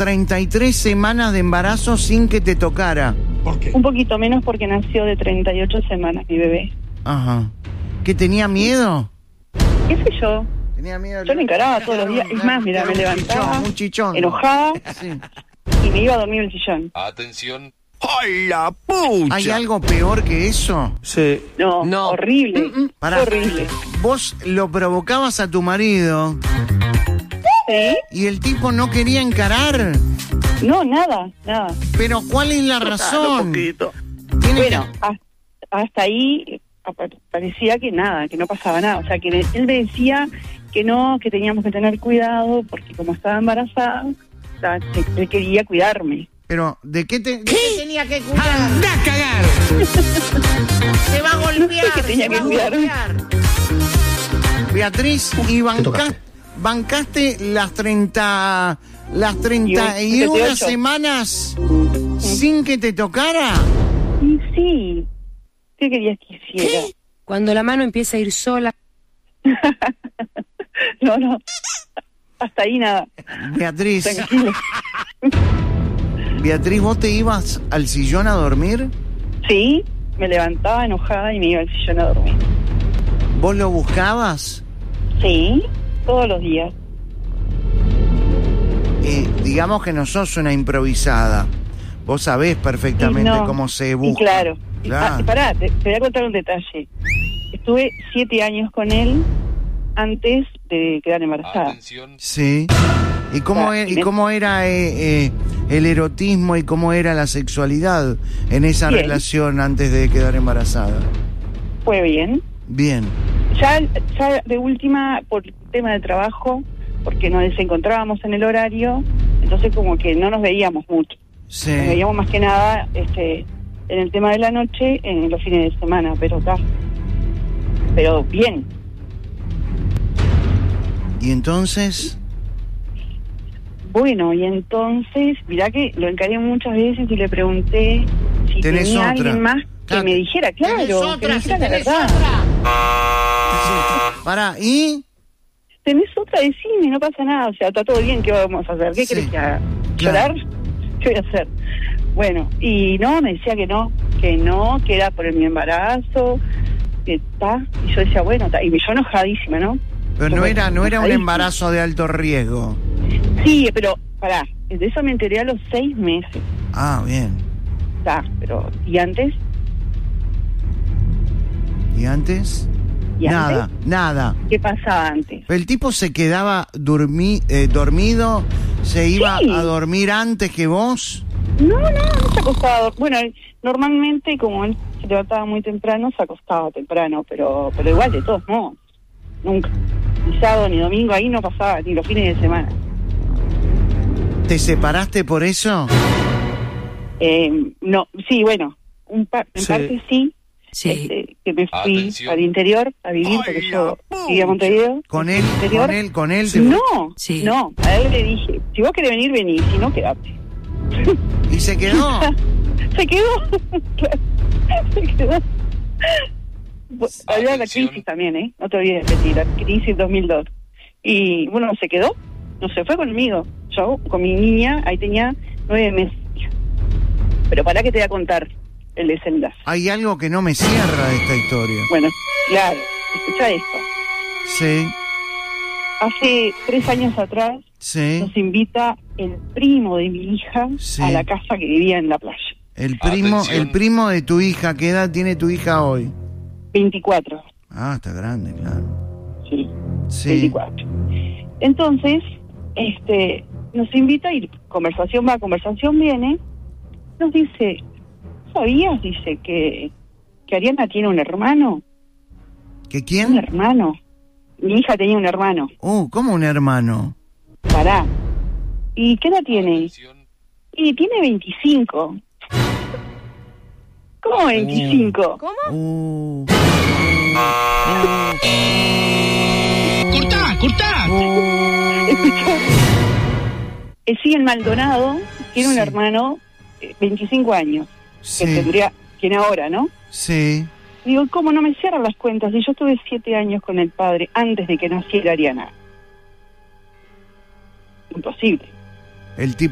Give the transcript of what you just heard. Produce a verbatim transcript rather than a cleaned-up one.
treinta y tres semanas de embarazo sin que te tocara. ¿Por qué? Un poquito menos porque nació de treinta y ocho semanas mi bebé. Ajá. ¿Que tenía miedo? ¿Qué sé yo? Tenía miedo. Yo me encaraba todos los días. Es más, mira, me levantaba Un chichón. enojada Sí. y me iba a dormir en el sillón. Atención. ¡Ay, la pucha! ¿Hay algo peor que eso? Sí. No, No. horrible. Pará. Horrible. Vos lo provocabas a tu marido ¿Sí? y el tipo no quería encarar. No, nada, nada. Pero ¿cuál es la razón? Tiene Bueno, que- hasta, hasta ahí apa- parecía que nada, que no pasaba nada. O sea, que él me decía que no, que teníamos que tener cuidado porque como estaba embarazada, o sea, que él quería cuidarme. Pero, ¿de qué, te, de qué tenía que cuidar? ¡Anda a cagar! Se va a golpear. que tenía se que va a cuidar. golpear. Beatriz, ¿y banca- bancaste las treinta, las treinta y una treinta y ocho. semanas sin que te tocara? Y sí, ¿qué querías que hiciera? Cuando la mano empieza a ir sola. No, no, hasta ahí nada, Beatriz, tranquilo. Beatriz, ¿vos te ibas al sillón a dormir? Sí, me levantaba enojada y me iba al sillón a dormir. ¿Vos lo buscabas? Sí, todos los días. Eh, digamos que no sos una improvisada. Vos sabés perfectamente Y no, cómo se y busca. claro. Claro. Ah, pará, te, te voy a contar un detalle. Estuve siete años con él antes de quedar embarazada. Atención. Sí. ¿Y cómo, Ah, e- y bien. cómo era eh, eh, el erotismo y cómo era la sexualidad en esa Bien. relación antes de quedar embarazada? Fue bien. Bien. Ya, ya de última, por tema de trabajo, porque nos desencontrábamos en el horario, entonces como que no nos veíamos mucho. Sí. Nos veíamos más que nada este, en el tema de la noche, en los fines de semana, pero acá. Pero bien. ¿Y entonces? Bueno, y entonces, mirá que lo encaré muchas veces y le pregunté si ¿Tenés tenía otra? alguien más que Claro. me dijera, claro, ¿Tenés que otra? me Si dijera la tenés verdad. otra. Pará, ¿y? ¿Tenés otra? Decime, no pasa nada, o sea, está todo bien, ¿qué vamos a hacer? ¿Qué Sí. querés que haga? Claro. ¿Llorar? ¿Qué voy a hacer? Bueno, y no, me decía que no, que no, que era por mi embarazo, que está, y yo decía, bueno, ta, y yo enojadísima, ¿no? Pero no Yo era, no era un enojadísima. embarazo de alto riesgo. Sí, pero, pará, de eso me enteré a los seis meses, Ah, bien. está, pero, ¿y antes? ¿Y antes? ¿Y nada, antes? nada. ¿Qué pasaba antes? El tipo se quedaba dormi- eh, dormido, se iba Sí. a dormir antes que vos. No, no, no se acostaba. a dor- Bueno, él- normalmente, como él se levantaba muy temprano, se acostaba temprano, pero pero igual, de todos modos, nunca. Ni sábado ni domingo, ahí no pasaba, ni los fines de semana. ¿Te separaste por eso? Eh, no, sí, bueno, un pa- en Sí. parte sí, Sí. este, que me fui Atención. al interior a vivir, Ay, porque la yo pucha. vivía en Montevideo. ¿Con en él? el interior. ¿Con él? ¿Con él? te- No, Sí. no, a él le dije, si vos querés venir, vení, si no, quedate. ¿Y se quedó? Se quedó, se quedó. Bu- Había la Atención. crisis también, ¿eh? No te olvides de repetir, la crisis dos mil dos. Y bueno, se quedó, no se fue conmigo. Yo, con mi niña, ahí tenía nueve meses. Pero para que te voy a contar el desenlace. Hay algo que no me cierra de esta historia. Bueno, claro, escucha esto. Sí, Hace tres años atrás sí. nos invita el primo de mi hija Sí. a la casa que vivía en la playa. El primo, Atención. el primo de tu hija, ¿qué edad tiene tu hija hoy? veinticuatro. Ah, está grande, claro. Sí. Sí. veinticuatro. Entonces, este, nos invita y conversación va, conversación viene. Nos dice, ¿sabías? Dice que, que Ariana tiene un hermano. ¿Que Un quién? hermano. Mi hija tenía un hermano. Uh, ¿cómo un hermano? Pará. ¿Y qué edad tiene? Atención. Y tiene veinticinco. ¿Cómo veinticinco? Uh, ¡Cortá, cortá! Escuchá. Eh, sí, en Maldonado tiene un Sí. hermano, eh, veinticinco años, que sí, tendría, tiene ahora, ¿no? sí. Digo, ¿cómo no me cierran las cuentas? Y yo estuve siete años con el padre antes de que naciera Ariana. Imposible. El tip,